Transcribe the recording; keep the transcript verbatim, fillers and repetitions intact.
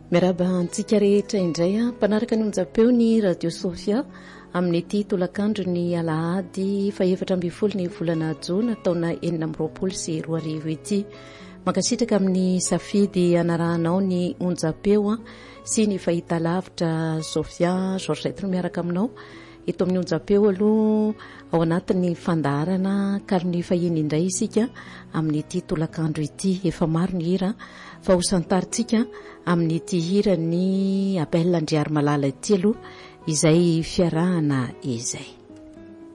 Miaraba antsika rehetra indray a mpanaraka ny onjapeo ny radio Sofia amin'ny ity tolakandro ny alahady fa efatra amby folo ny volana jona taona enina amby roapolo sy roa arivo ity. Mankasitraka amin'ny safidy anarahanao ny onjapeo a sy ny fahita lavitra Sofia Georgette no miaraka aminao eto amin'ny onjapeo aloha ao anatin'ny fandaharana ka ny fahiny indray isika amin'ny ity tolakandro ity. Efa maro ny hira fa ho santaritsika amin'ny ity hira ny appel andriary malala ity aloha izay fiarahana izay.